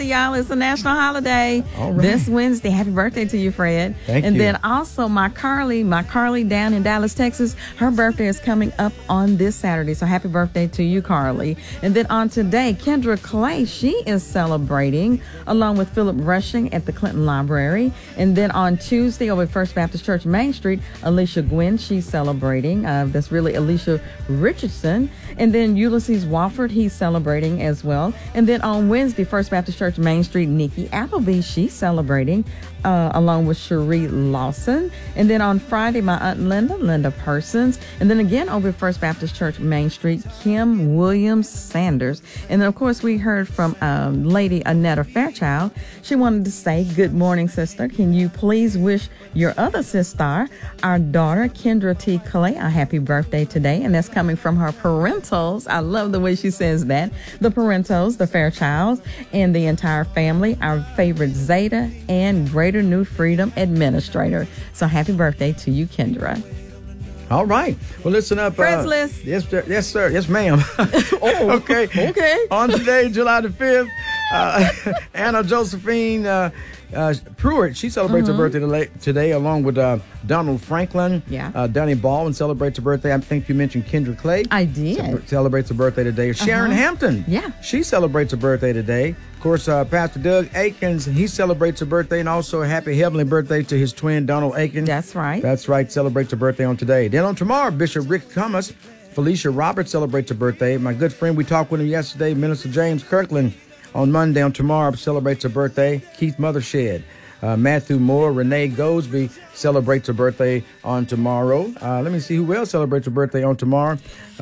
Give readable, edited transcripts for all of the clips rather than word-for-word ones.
birthday, y'all. It's a national holiday. All right. This Wednesday. Happy birthday to you, Fred. Thank and you. then also my Carly down in Dallas, Texas. Her birthday is coming up on this Saturday. So happy birthday to you, Carly. And then on today, Kendra Clay, she is celebrating along with Philip Rushing at the Clinton Library. And then on Tuesday over at First Baptist Church, Main Street, Alicia Gwynn, she's celebrating. That's really Alicia Richardson. And then Ulysses Wofford, he's celebrating as well. And then on Wednesday, First Baptist Church, Main Street, Nikki Appleby, she's celebrating along with Cherie Lawson. And then on Friday, my Aunt Linda Persons. And then again over at First Baptist Church, Main Street, Kim Williams Sanders. And then, of course, we heard from Lady Annetta Fairchild. She wanted to say, good morning, sister. Can you please wish your other sister, our daughter, Kendra T. Clay, a happy birthday today? And that's coming from her parentals. I love the way she says that. The parentals, the Fairchilds, and the entire family, our favorite Zeta and Greater New Freedom Administrator. So happy birthday to you, Kendra. All right. Well, listen up. Friends list. Yes, sir. Yes, sir. Yes, ma'am. Okay. Okay. On today, July the 5th, Anna Josephine Pruitt, she celebrates her birthday today, along with Donald Franklin. Yeah. Donnie Baldwin celebrates her birthday. I think you mentioned Kendra Clay. I did. Celebrates her birthday today. Sharon Hampton. Yeah. She celebrates her birthday today. Of course, Pastor Doug Akins, he celebrates her birthday, and also a happy heavenly birthday to his twin, Donald Akins. That's right. That's right. Celebrates her birthday on today. Then on tomorrow, Bishop Rick Thomas, Felicia Roberts celebrates her birthday. My good friend, we talked with him yesterday, Minister James Kirkland, on Monday. On tomorrow, celebrates her birthday. Keith Mothershed. Matthew Moore, Renee Goldsby celebrates her birthday on tomorrow. Let me see who else celebrates her birthday on tomorrow.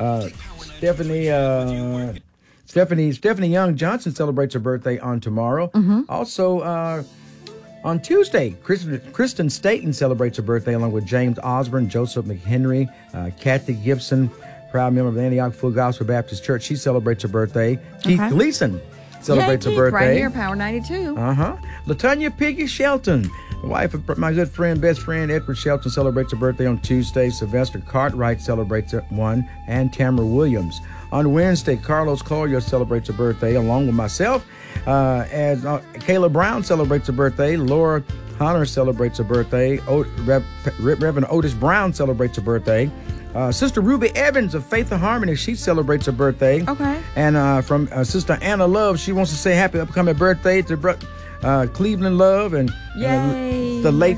Stephanie Young Johnson celebrates her birthday on tomorrow. Also, on Tuesday, Kristen Staten celebrates her birthday along with James Osborne, Joseph McHenry, Kathy Gibson, proud member of the Antioch Full Gospel Baptist Church. She celebrates her birthday. Keith Gleason celebrates her birthday. Right here, Power 92. LaTanya Piggy Shelton, the wife of my good friend, best friend, Edward Shelton, celebrates her birthday on Tuesday. Sylvester Cartwright celebrates one, and Tamara Williams. On Wednesday, Carlos Collier celebrates her birthday, along with myself. As Kayla Brown celebrates her birthday. Laura Hunter celebrates her birthday. Reverend Otis Brown celebrates her birthday. Sister Ruby Evans of Faith and Harmony, she celebrates her birthday. Okay. And from Sister Anna Love, she wants to say happy upcoming birthday to Cleveland Love and the late,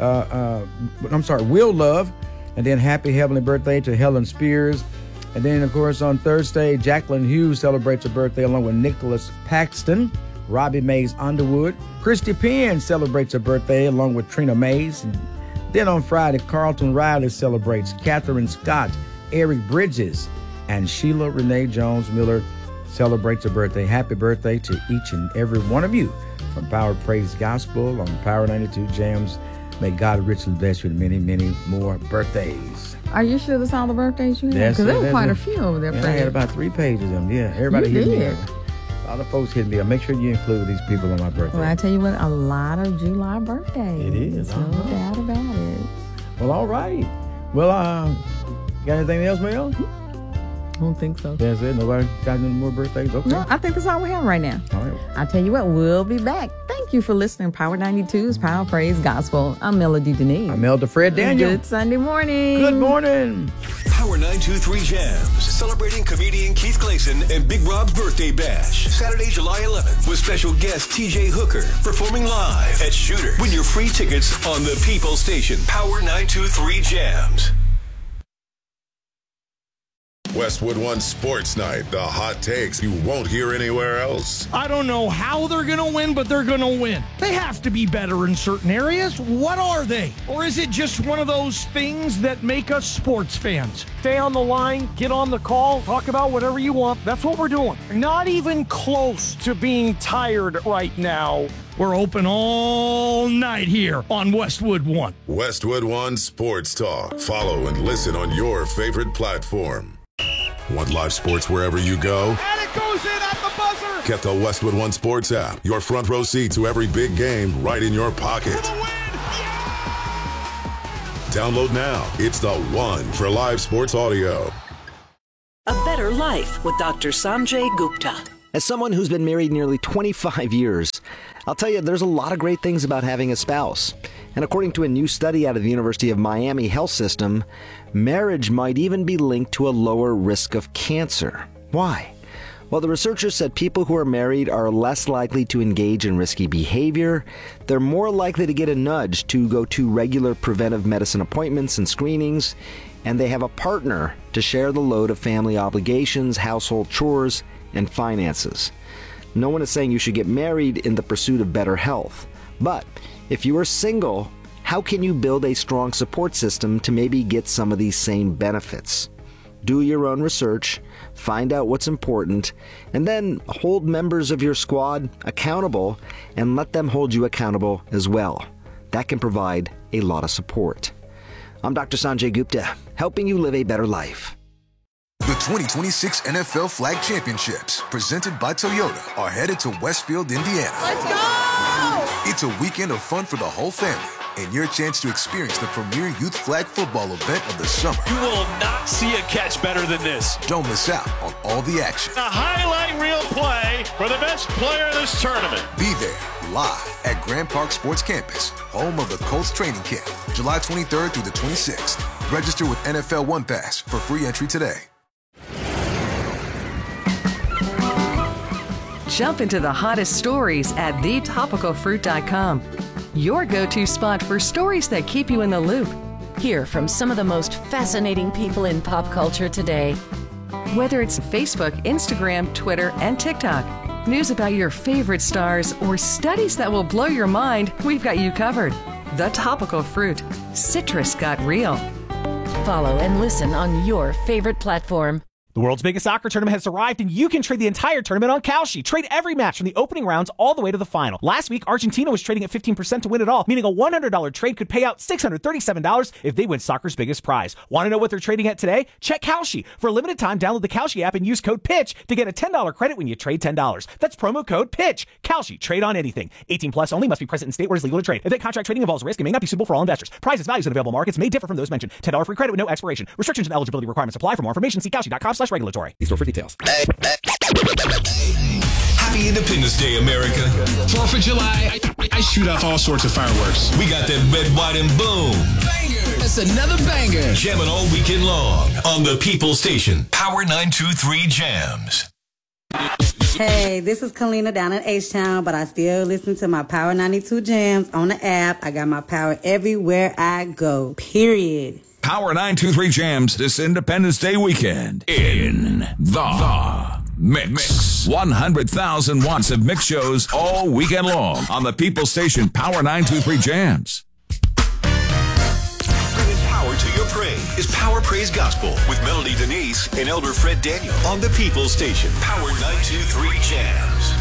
Will Love. And then happy heavenly birthday to Helen Spears. And then, of course, on Thursday, Jacqueline Hughes celebrates her birthday along with Nicholas Paxton, Robbie Mays Underwood. Christy Penn celebrates her birthday along with Trina Mays. And then on Friday, Carlton Riley celebrates. Catherine Scott, Eric Bridges, and Sheila Renee Jones Miller celebrates her birthday. Happy birthday to each and every one of you from Power Praise Gospel on Power 92 Jams. May God richly bless you with many, many more birthdays. Are you sure that's all the birthdays you had? Because there were quite a few over there. I had about 3 pages of them. Yeah, everybody hit me up. A lot of folks hit me up. Make sure you include these people on my birthday. Well, I tell you what, a lot of July birthdays. It is. No doubt about it. Well, all right. Well, got anything else, Mel? I don't think so. That's it? Nobody got any more birthdays? Okay. No, I think that's all we have right now. All right. I'll tell you what, we'll be back. Thank you for listening. Power 92's Power Praise Gospel. I'm Melody Denise. I'm Elder Fred Daniel. Good Sunday morning. Good morning. Power 923 Jams, celebrating comedian Keith Gleason and Big Rob's birthday bash. Saturday, July 11th, with special guest TJ Hooker, performing live at Shooter. Win your free tickets on the People Station. Power 923 Jams. Westwood One Sports Night, the hot takes you won't hear anywhere else. I don't know how they're going to win, but they're going to win. They have to be better in certain areas. What are they? Or is it just one of those things that make us sports fans? Stay on the line, get on the call, talk about whatever you want. That's what we're doing. Not even close to being tired right now. We're open all night here on Westwood One. Westwood One Sports Talk. Follow and listen on your favorite platform. Want live sports wherever you go? And it goes in at the buzzer. Get the Westwood One Sports app. Your front row seat to every big game right in your pocket. For the win. Yeah! Download now. It's the one for live sports audio. A Better Life with Dr. Sanjay Gupta. As someone who's been married nearly 25 years, I'll tell you there's a lot of great things about having a spouse. And according to a new study out of the University of Miami Health System, marriage might even be linked to a lower risk of cancer. Why? Well, the researchers said people who are married are less likely to engage in risky behavior, they're more likely to get a nudge to go to regular preventive medicine appointments and screenings, and they have a partner to share the load of family obligations, household chores, and finances. No one is saying you should get married in the pursuit of better health. But if you are single, how can you build a strong support system to maybe get some of these same benefits? Do your own research, find out what's important, and then hold members of your squad accountable and let them hold you accountable as well. That can provide a lot of support. I'm Dr. Sanjay Gupta, helping you live a better life. The 2026 NFL Flag Championships, presented by Toyota, are headed to Westfield, Indiana. Let's go! It's a weekend of fun for the whole family and your chance to experience the premier youth flag football event of the summer. You will not see a catch better than this. Don't miss out on all the action. A highlight reel play for the best player in this tournament. Be there live at Grand Park Sports Campus, home of the Colts training camp, July 23rd through the 26th. Register with NFL One Pass for free entry today. Jump into the hottest stories at thetopicalfruit.com. Your go-to spot for stories that keep you in the loop. Hear from some of the most fascinating people in pop culture today. Whether it's Facebook, Instagram, Twitter, and TikTok, news about your favorite stars, or studies that will blow your mind, we've got you covered. The Topical Fruit. Citrus got real. Follow and listen on your favorite platform. The world's biggest soccer tournament has arrived, and you can trade the entire tournament on Kalshi. Trade every match from the opening rounds all the way to the final. Last week, Argentina was trading at 15% to win it all, meaning a $100 trade could pay out $637 if they win soccer's biggest prize. Want to know what they're trading at today? Check Kalshi. For a limited time, download the Kalshi app and use code PITCH to get a $10 credit when you trade $10. That's promo code PITCH. Kalshi. Trade on anything. 18 plus only. Must be present in state where it's legal to trade. If that contract trading involves risk, it may not be suitable for all investors. Prices, values, and available markets may differ from those mentioned. $10 free credit with no expiration. Restrictions and eligibility requirements apply. For more information, see Kalshi.com/regulatory. For details. Happy Independence Day, America. 4th of July, I shoot off all sorts of fireworks. We got that red, white, and boom. Banger. That's another banger. Jamming all weekend long on the People Station. Power 923 Jams. Hey, this is Kalina down in H-Town, but I still listen to my Power 92 Jams on the app. I got my power everywhere I go, period. Power 923 Jams this Independence Day weekend in the Mix. 100,000 watts of mix shows all weekend long on the People Station Power 923 Jams. Bringing power to your praise is Power Praise Gospel with Melody Denise and Elder Fred Daniel on the People Station Power 923 Jams.